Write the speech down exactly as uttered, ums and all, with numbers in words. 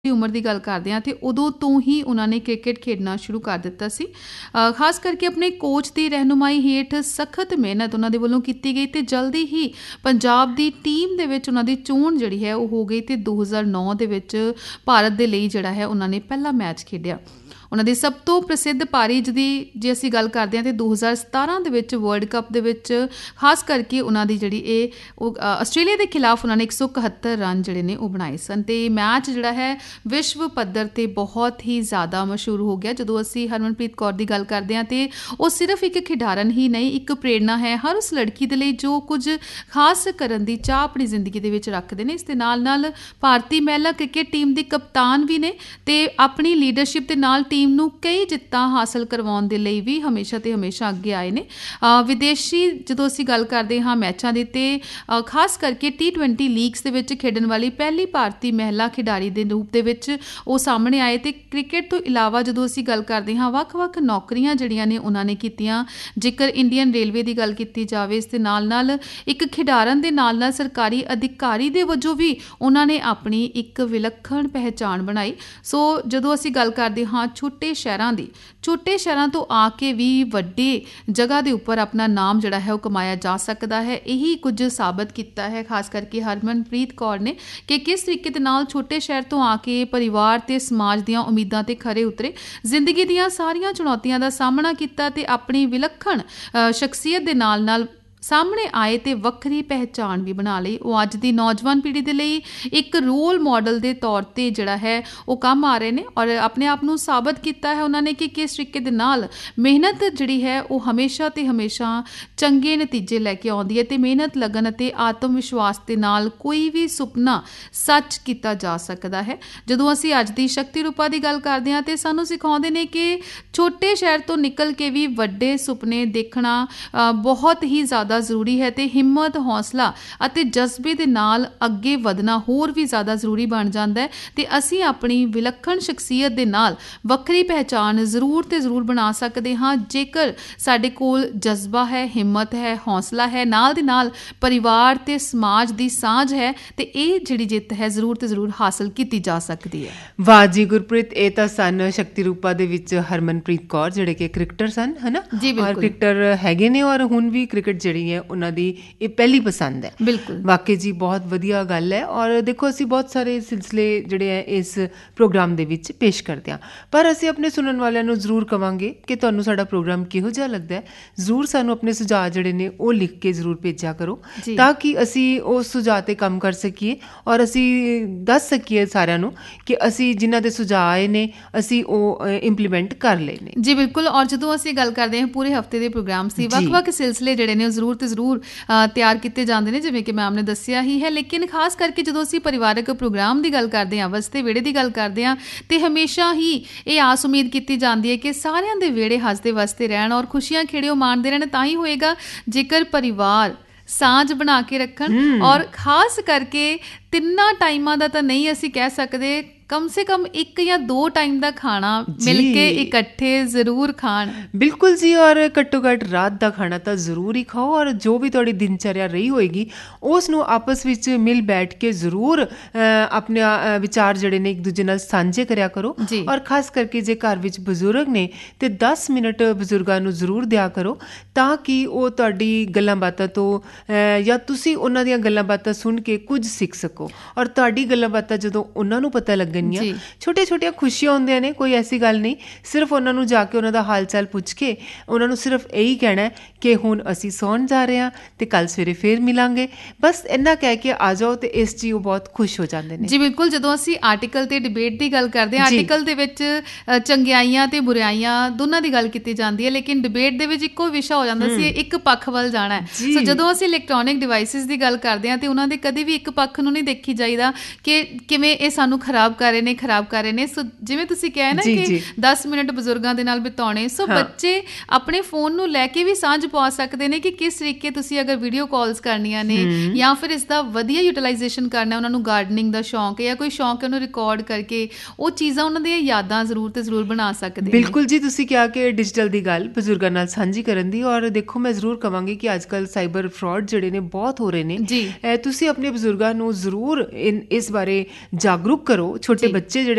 ਉਮਰ ਦੀ ਗੱਲ ਕਰਦੇ ਹਾਂ ਤੇ ਉਦੋਂ ਤੋਂ ਹੀ ਉਹਨਾਂ ਨੇ ਕ੍ਰਿਕਟ ਖੇਡਣਾ ਸ਼ੁਰੂ ਕਰ ਦਿੱਤਾ ਸੀ। ਅ, ਖਾਸ ਕਰਕੇ ਆਪਣੇ ਕੋਚ ਦੀ ਰਹਿਨੁਮਾਈ ਹੇਠ ਸਖਤ ਮਿਹਨਤ ਉਹਨਾਂ ਦੇ ਵੱਲੋਂ ਕੀਤੀ ਗਈ ਤੇ ਜਲਦੀ ਹੀ ਪੰਜਾਬ ਦੀ ਟੀਮ ਦੇ ਵਿੱਚ ਉਹਨਾਂ ਦੀ ਚੋਣ ਜਿਹੜੀ ਹੈ ਉਹ ਹੋ ਗਈ ਤੇ ਦੋ ਹਜ਼ਾਰ ਨੌ ਦੇ ਵਿੱਚ ਭਾਰਤ ਦੇ ਲਈ ਜਿਹੜਾ ਹੈ ਉਹਨਾਂ ਨੇ ਪਹਿਲਾ ਮੈਚ ਖੇਡਿਆ। ਉਹਨਾਂ ਦੀ ਸਭ ਤੋਂ ਪ੍ਰਸਿੱਧ ਪਾਰੀ ਜਿਹਦੀ ਜੇ ਅਸੀਂ ਗੱਲ ਕਰਦੇ ਹਾਂ ਤੇ ਦੋ ਹਜ਼ਾਰ ਸਤਾਰਾਂ ਦੇ ਵਿੱਚ ਵਰਲਡ ਕੱਪ ਦੇ ਵਿੱਚ ਖਾਸ ਕਰਕੇ ਉਹਨਾਂ ਦੀ ਜਿਹੜੀ ਇਹ ਉਹ ਆਸਟ੍ਰੇਲੀਆ ਦੇ ਖਿਲਾਫ ਉਹਨਾਂ ਨੇ ਇੱਕ ਸੌ ਇਕਹੱਤਰ ਰਨ ਜਿਹੜੇ ਨੇ ਉਹ ਬਣਾਏ ਸਨ ਤੇ ਮੈਚ ਜਿਹੜਾ ਹੈ ਵਿਸ਼ਵ ਪੱਧਰ 'ਤੇ ਬਹੁਤ ਹੀ ਜ਼ਿਆਦਾ ਮਸ਼ਹੂਰ ਹੋ ਗਿਆ। ਜਦੋਂ ਅਸੀਂ ਹਰਮਨਪ੍ਰੀਤ ਕੌਰ ਦੀ ਗੱਲ ਕਰਦੇ ਹਾਂ ਤੇ ਉਹ ਸਿਰਫ ਇੱਕ ਖਿਡਾਰਨ ਹੀ ਨਹੀਂ, ਇੱਕ ਪ੍ਰੇਰਨਾ ਹੈ ਹਰ ਉਸ ਲੜਕੀ ਦੇ ਲਈ ਜੋ ਕੁਝ ਖਾਸ ਕਰਨ ਦੀ ਚਾਹ ਆਪਣੀ ਜ਼ਿੰਦਗੀ ਦੇ ਵਿੱਚ ਰੱਖਦੇ ਨੇ। ਇਸ ਦੇ ਨਾਲ ਨਾਲ ਭਾਰਤੀ ਮਹਿਲਾ ਕ੍ਰਿਕਟ ਟੀਮ ਦੀ ਕਪਤਾਨ ਵੀ ਨੇ ਤੇ ਆਪਣੀ ਲੀਡਰਸ਼ਿਪ ਦੇ ਨਾਲ ਟੀਮ ਨੂੰ ਕਈ ਜਿੱਤਾਂ ਹਾਸਲ ਕਰਵਾਉਣ ਦੇ ਲਈ ਵੀ ਹਮੇਸ਼ਾ ਤੇ ਹਮੇਸ਼ਾ ਅੱਗੇ ਆਏ ਨੇ। ਵਿਦੇਸ਼ੀ ਜਦੋਂ ਅਸੀਂ ਗੱਲ ਕਰਦੇ ਹਾਂ ਮੈਚਾਂ ਦੀ ਤੇ ਖਾਸ ਕਰਕੇ ਟੀ ਟਵੈਂਟੀ ਲੀਗਸ ਦੇ ਵਿੱਚ ਖੇਡਣ ਵਾਲੀ ਪਹਿਲੀ ਭਾਰਤੀ ਮਹਿਲਾ ਖਿਡਾਰੀ ਦੇ ਰੂਪ ਦੇ ਵਿੱਚ ਉਹ ਸਾਹਮਣੇ ਆਏ ਤੇ ਕ੍ਰਿਕਟ ਤੋਂ ਇਲਾਵਾ ਜਦੋਂ ਅਸੀਂ ਗੱਲ ਕਰਦੇ ਹਾਂ ਵੱਖ-ਵੱਖ ਨੌਕਰੀਆਂ ਜਿਹੜੀਆਂ ਨੇ ਉਹਨਾਂ ਨੇ ਕੀਤੀਆਂ। ਜੇਕਰ ਇੰਡੀਅਨ ਰੇਲਵੇ ਦੀ ਗੱਲ ਕੀਤੀ ਜਾਵੇ ਇਸ ਦੇ ਨਾਲ ਨਾਲ ਇੱਕ ਖਿਡਾਰਨ ਦੇ ਨਾਲ ਨਾਲ ਸਰਕਾਰੀ ਅਧਿਕਾਰੀ ਦੇ ਵਜੋਂ ਵੀ ਉਹਨਾਂ ਨੇ ਆਪਣੀ ਇੱਕ ਵਿਲੱਖਣ ਪਹਿਚਾਣ ਬਣਾਈ। ਸੋ ਜਦੋਂ ਅਸੀਂ ਗੱਲ ਕਰਦੇ ਹਾਂ ਛੋਟੇ ਸ਼ਹਿਰਾਂ ਦੀ, ਛੋਟੇ ਸ਼ਹਿਰਾਂ ਤੋਂ ਆ ਕੇ ਵੀ ਵੱਡੇ ਜਗ੍ਹਾ ਦੇ ਉੱਪਰ ਆਪਣਾ ਨਾਮ ਜਿਹੜਾ ਹੈ ਉਹ ਕਮਾਇਆ ਜਾ ਸਕਦਾ ਹੈ। ਇਹੀ ਕੁਝ ਸਾਬਤ ਕੀਤਾ ਹੈ ਖਾਸ ਕਰਕੇ ਹਰਮਨਪ੍ਰੀਤ ਕੌਰ ਨੇ ਕਿ ਕਿਸ ਤਰੀਕੇ ਦੇ ਨਾਲ ਛੋਟੇ ਸ਼ਹਿਰ ਤੋਂ ਆ ਕੇ ਪਰਿਵਾਰ ਤੇ ਸਮਾਜ ਦੀਆਂ ਉਮੀਦਾਂ ਤੇ ਖਰੇ ਉਤਰੇ, ਜ਼ਿੰਦਗੀ ਦੀਆਂ ਸਾਰੀਆਂ ਚੁਣੌਤੀਆਂ ਦਾ ਸਾਹਮਣਾ ਕੀਤਾ ਤੇ ਆਪਣੀ ਵਿਲੱਖਣ ਸ਼ਖਸੀਅਤ ਦੇ ਨਾਲ ਨਾਲ ਸਾਹਮਣੇ ਆਏ ਤੇ ਵੱਖਰੀ ਪਹਿਚਾਣ ਵੀ ਬਣਾ ਲਈ। ਉਹ ਅੱਜ ਦੀ ਨੌਜਵਾਨ ਪੀੜ੍ਹੀ ਦੇ ਲਈ ਇੱਕ ਰੋਲ ਮਾਡਲ ਦੇ ਤੌਰ 'ਤੇ ਜਿਹੜਾ ਹੈ ਉਹ ਕੰਮ ਆ ਰਹੇ ਨੇ ਔਰ ਆਪਣੇ ਆਪ ਨੂੰ ਸਾਬਤ ਕੀਤਾ ਹੈ ਉਹਨਾਂ ਨੇ ਕਿ ਕਿਸ ਤਰੀਕੇ ਦੇ ਨਾਲ ਮਿਹਨਤ ਜਿਹੜੀ ਹੈ ਉਹ ਹਮੇਸ਼ਾ ਤੇ ਹਮੇਸ਼ਾ ਚੰਗੇ ਨਤੀਜੇ ਲੈ ਕੇ ਆਉਂਦੀ ਹੈ ਤੇ ਮਿਹਨਤ ਲਗਨ ਅਤੇ ਆਤਮ ਵਿਸ਼ਵਾਸ ਦੇ ਨਾਲ ਕੋਈ ਵੀ ਸੁਪਨਾ ਸੱਚ ਕੀਤਾ ਜਾ ਸਕਦਾ ਹੈ। ਜਦੋਂ ਅਸੀਂ ਅੱਜ ਦੀ ਸ਼ਕਤੀ ਰੂਪਾ ਦੀ ਗੱਲ ਕਰਦੇ ਹਾਂ ਤੇ ਸਾਨੂੰ ਸਿਖਾਉਂਦੇ ਨੇ ਕਿ ਛੋਟੇ ਸ਼ਹਿਰ ਤੋਂ ਨਿਕਲ ਕੇ ਵੀ ਵੱਡੇ ਸੁਪਨੇ ਦੇਖਣਾ ਬਹੁਤ ਹੀ ਜ਼ਿਆਦਾ ਜ਼ਰੂਰੀ ਹੈ ਤੇ ਹਿੰਮਤ, ਹੌਸਲਾ ਅਤੇ ਜਜ਼ਬੇ ਦੇ ਨਾਲ ਅੱਗੇ ਵਧਣਾ ਹੋਰ ਵੀ ਜ਼ਿਆਦਾ ਜ਼ਰੂਰੀ ਬਣ ਜਾਂਦਾ ਹੈ ਤੇ ਅਸੀਂ ਆਪਣੀ ਵਿਲੱਖਣ ਸ਼ਖਸੀਅਤ ਦੇ ਨਾਲ ਵੱਖਰੀ ਪਹਿਚਾਣ ਜ਼ਰੂਰ ਤੇ ਜ਼ਰੂਰ ਬਣਾ ਸਕਦੇ ਹਾਂ ਜੇਕਰ ਸਾਡੇ ਕੋਲ ਜਜ਼ਬਾ ਹੈ, ਹਿੰਮਤ ਹੈ, ਹੌਸਲਾ ਹੈ, ਨਾਲ ਦੇ ਨਾਲ ਪਰਿਵਾਰ ਤੇ ਸਮਾਜ ਦੀ ਸਾਂਝ ਹੈ ਤੇ ਇਹ ਜਿਹੜੀ ਜਿੱਤ ਹੈ ਜ਼ਰੂਰ ਤੇ ਜ਼ਰੂਰ ਹਾਸਲ ਕੀਤੀ ਜਾ ਸਕਦੀ ਹੈ। ਵਾਹ ਜੀ ਗੁਰਪ੍ਰੀਤ, ਇਹ ਤਾਂ ਸਨ ਸ਼ਕਤੀ ਰੂਪਾ ਦੇ ਵਿੱਚ ਹਰਮਨਪ੍ਰੀਤ ਕੌਰ ਜਿਹੜੇ ਕਿ ਕ੍ਰਿਕਟਰ ਸਨ, ਹੈ ਨਾ? ਜੀ ਬਿਲਕੁਲ, ਕ੍ਰਿਕਟਰ ਹੈਗੇ ਨੇ ਔਰ ਹੁਣ ਵੀ ਕ੍ਰਿਕਟ ਜਿਹੜੀ ਹੈ ਉਹਨਾਂ ਦੀ ਇਹ ਪਹਿਲੀ ਪਸੰਦ ਹੈ। ਬਿਲਕੁਲ, ਵਾਕਈ ਜੀ ਬਹੁਤ ਵਧੀਆ ਗੱਲ ਹੈ। ਔਰ ਦੇਖੋ ਅਸੀਂ ਬਹੁਤ ਸਾਰੇ ਸਿਲਸਿਲੇ ਜਿਹੜੇ ਹੈ ਇਸ ਪ੍ਰੋਗਰਾਮ ਦੇ ਵਿੱਚ ਪੇਸ਼ ਕਰਦੇ ਹਾਂ, ਪਰ ਅਸੀਂ ਆਪਣੇ ਸੁਣਨ ਵਾਲਿਆਂ ਨੂੰ ਜ਼ਰੂਰ ਕਵਾਂਗੇ ਕਿ ਤੁਹਾਨੂੰ ਸਾਡਾ ਪ੍ਰੋਗਰਾਮ ਕਿਹੋ ਜਿਹਾ ਲੱਗਦਾ ਹੈ। ਜ਼ਰੂਰ ਸਾਨੂੰ ਆਪਣੇ ਸੁਝਾਅ ਜਿਹੜੇ ਨੇ ਉਹ ਲਿਖ ਕੇ ਜ਼ਰੂਰ ਭੇਜਿਆ ਕਰੋ ਤਾਂ ਕਿ ਅਸੀਂ ਉਸ ਸੁਝਾਅ 'ਤੇ ਕੰਮ ਕਰ ਸਕੀਏ ਔਰ ਅਸੀਂ ਦੱਸ ਸਕੀਏ ਸਾਰਿਆਂ ਨੂੰ ਕਿ ਅਸੀਂ ਜਿਨ੍ਹਾਂ ਦੇ ਸੁਝਾਅ ਆਏ ਨੇ ਅਸੀਂ ਉਹ ਇੰਪਲੀਮੈਂਟ ਕਰ ਲਏ ਨੇ। ਜੀ ਬਿਲਕੁਲ, ਔਰ ਜਦੋਂ ਅਸੀਂ ਗੱਲ ਕਰਦੇ ਹਾਂ ਪੂਰੇ ਹਫ਼ਤੇ ਦੇ ਪ੍ਰੋਗਰਾਮ ਸੀ ਵੱਖ-ਵੱਖ ਸਿਲਸਿਲੇ ਜਿਹੜੇ ਨੇ ਉਹ ਜ਼ਰੂਰ ਤੇ ਜ਼ਰੂਰ ਤਿਆਰ ਕੀਤੇ ਜਾਂਦੇ ਨੇ ਜਿਵੇਂ ਕਿ ਮੈਮ ਨੇ ਦੱਸਿਆ ਹੀ ਹੈ। ਲੇਕਿਨ ਖਾਸ ਕਰਕੇ ਜਦੋਂ ਅਸੀਂ ਪਰਿਵਾਰਕ ਪ੍ਰੋਗਰਾਮ ਦੀ ਗੱਲ ਕਰਦੇ ਹਾਂ, ਵਸਤੇ ਵਿਹੜੇ ਦੀ ਗੱਲ ਕਰਦੇ ਹਾਂ ਤੇ ਹਮੇਸ਼ਾ ਹੀ ਇਹ ਆਸ ਉਮੀਦ ਕੀਤੀ ਜਾਂਦੀ ਹੈ ਕਿ ਸਾਰਿਆਂ ਦੇ ਵਿਹੜੇ ਹੱਸਦੇ ਵਸਦੇ ਰਹਿਣ ਔਰ ਖੁਸ਼ੀਆਂ ਖੇੜਿਓ ਮਾਣਦੇ ਰਹਿਣ। ਤਾਂ ਹੀ ਹੋਏਗਾ ਜੇਕਰ ਪਰਿਵਾਰ ਸਾਂਝ ਬਣਾ ਕੇ ਰੱਖਣ ਔਰ ਖਾਸ ਕਰਕੇ ਤਿੰਨਾਂ ਟਾਈਮਾਂ ਦਾ ਤਾਂ ਨਹੀਂ ਅਸੀਂ ਕਹਿ ਸਕਦੇ, ਕਮ ਸੇ ਕਮ ਇੱਕ ਜਾਂ ਦੋ ਟਾਈਮ ਦਾ ਖਾਣਾ ਮਿਲ ਕੇ ਇਕੱਠੇ ਜ਼ਰੂਰ ਖਾਣ। ਬਿਲਕੁਲ ਜੀ, ਔਰ ਘੱਟੋ ਘੱਟ ਰਾਤ ਦਾ ਖਾਣਾ ਤਾਂ ਜ਼ਰੂਰ ਹੀ ਖਾਓ ਔਰ ਜੋ ਵੀ ਤੁਹਾਡੀ ਦਿਨਚਰਿਆ ਰਹੀ ਹੋਏਗੀ ਉਸ ਨੂੰ ਆਪਸ ਵਿੱਚ ਮਿਲ ਬੈਠ ਕੇ ਜ਼ਰੂਰ ਆਪਣੇ ਵਿਚਾਰ ਜਿਹੜੇ ਨੇ ਇੱਕ ਦੂਜੇ ਨਾਲ ਸਾਂਝੇ ਕਰਿਆ ਕਰੋ। ਔਰ ਖਾਸ ਕਰਕੇ ਜੇ ਘਰ ਵਿੱਚ ਬਜ਼ੁਰਗ ਨੇ ਤੇ ਦਸ ਮਿੰਟ ਬਜ਼ੁਰਗਾਂ ਨੂੰ ਜ਼ਰੂਰ ਦਿਆ ਕਰੋ ਤਾਂ ਕਿ ਉਹ ਤੁਹਾਡੀ ਗੱਲਾਂ ਬਾਤਾਂ ਤੋਂ ਜਾਂ ਤੁਸੀਂ ਉਹਨਾਂ ਦੀਆਂ ਗੱਲਾਂ ਬਾਤਾਂ ਸੁਣ ਕੇ ਕੁਝ ਸਿੱਖ ਸਕੋ ਔਰ ਤੁਹਾਡੀ ਗੱਲਾਂ ਬਾਤਾਂ ਜਦੋਂ ਉਹਨਾਂ ਨੂੰ ਪਤਾ ਲੱਗਣ ਛੋਟੀਆਂ ਛੋਟੀਆਂ ਖੁਸ਼ੀਆਂ ਹੁੰਦੀਆਂ ਨੇ, ਕੋਈ ਐਸੀ ਗੱਲ ਨਹੀਂ। ਸਿਰਫ ਉਹਨਾਂ ਨੂੰ ਜਾ ਕੇ ਉਹਨਾਂ ਦਾ ਹਾਲ ਚਾਲ ਪੁੱਛ ਕੇ ਉਹਨਾਂ ਨੂੰ ਸਿਰਫ ਇਹੀ ਕਹਿਣਾ ਕਿ ਹੁਣ ਅਸੀਂ ਸੌਣ ਜਾ ਰਹੇ ਹਾਂ ਤੇ ਕੱਲ ਸਵੇਰੇ ਫੇਰ ਮਿਲਾਂਗੇ, ਬਸ ਇੰਨਾ ਕਹਿ ਕੇ ਆ ਜਾਓ ਤੇ ਇਸ 'ਚ ਉਹ ਬਹੁਤ ਖੁਸ਼ ਹੋ ਜਾਂਦੇ ਨੇ। ਜੀ ਬਿਲਕੁਲ, ਜਦੋਂ ਅਸੀਂ ਆਰਟੀਕਲ ਤੇ ਡਿਬੇਟ ਦੀ ਗੱਲ ਕਰਦੇ ਹਾਂ, ਆਰਟੀਕਲ ਦੇ ਵਿੱਚ ਚੰਗਿਆਈਆਂ ਤੇ ਬੁਰਾਈਆਂ ਦੋਨਾਂ ਦੀ ਗੱਲ ਕੀਤੀ ਜਾਂਦੀ ਹੈ ਲੇਕਿਨ ਡਿਬੇਟ ਦੇ ਵਿੱਚ ਇੱਕੋ ਵਿਸ਼ਾ ਹੋ ਜਾਂਦਾ ਸੀ, ਇੱਕ ਪੱਖ ਵੱਲ ਜਾਣਾ ਹੈ। ਸੋ ਜਦੋਂ ਅਸੀਂ ਇਲੈਕਟ੍ਰੋਨਿਕ ਡਿਵਾਈਸਿਸ ਦੀ ਗੱਲ ਕਰਦੇ ਹਾਂ ਤੇ ਉਹਨਾਂ ਦੇ ਕਦੇ ਵੀ ਇੱਕ ਪੱਖ ਨੂੰ ਨਹੀਂ ਦੇਖੀ ਜਾਈਦਾ ਕਿ ਕਿਵੇਂ ਇਹ ਸਾਨੂੰ ਖਰਾਬ ਕਰ ਰਹੇ ਨੇ ਖਰਾਬ ਕਰ ਰਹੇ ਨੇ। ਸੋ ਜਿਵੇਂ ਤੁਸੀਂ ਕਿਹਾ ਨਾ ਕਿ ਦਸ ਮਿੰਟ ਬਜ਼ੁਰਗਾਂ ਦੇ ਨਾਲ ਬਿਤਾਉਣੇ, ਸੋ ਬੱਚੇ ਆਪਣੇ ਫੋਨ ਨੂੰ ਲੈ ਕੇ ਵੀ ਸਾਂਝ ਪਾ ਸਕਦੇ ਨੇ ਕਿ ਕਿਸ ਤਰੀਕੇ ਤੁਸੀਂ ਅਗਰ ਵੀਡੀਓ ਕਾਲਸ ਕਰਨੀਆਂ ਨੇ ਜਾਂ ਫਿਰ ਇਸ ਦਾ ਵਧੀਆ ਯੂਟੀਲਾਈਜੇਸ਼ਨ ਕਰਨਾ, ਉਹਨਾਂ ਨੂੰ ਗਾਰਡਨਿੰਗ ਦਾ ਸ਼ੌਂਕ ਹੈ ਜਾਂ ਕੋਈ ਸ਼ੌਂਕ ਹੈ ਉਹਨੂੰ ਰਿਕਾਰਡ ਕਰਕੇ ਉਹ ਚੀਜ਼ਾਂ ਉਹਨਾਂ ਦੀਆਂ ਯਾਦਾਂ ਜ਼ਰੂਰ ਤੇ ਜ਼ਰੂਰ ਬਣਾ ਸਕਦੇ। ਬਿਲਕੁਲ ਜੀ, ਤੁਸੀਂ ਕਿਹਾ ਕਿ ਡਿਜੀਟਲ ਦੀ ਗੱਲ ਬਜ਼ੁਰਗਾਂ ਨਾਲ ਸਾਂਝੀ ਕਰਨ ਦੀ। ਔਰ ਦੇਖੋ ਮੈਂ ਜ਼ਰੂਰ ਕਵਾਂਗੀ ਕਿ ਅੱਜ ਕੱਲ੍ਹ ਸਾਈਬਰ ਫਰਾਡ ਜਿਹੜੇ ਨੇ ਬਹੁਤ ਹੋ ਰਹੇ ਨੇ, ਤੁਸੀਂ ਆਪਣੇ ਬਜ਼ੁਰਗਾਂ ਨੂੰ ਜ਼ਰੂਰ ਇਸ ਬਾਰੇ ਜਾਗਰੂਕ ਕਰੋ। ਛੋਟੇ ਬੱਚੇ ਜਿਹੜੇ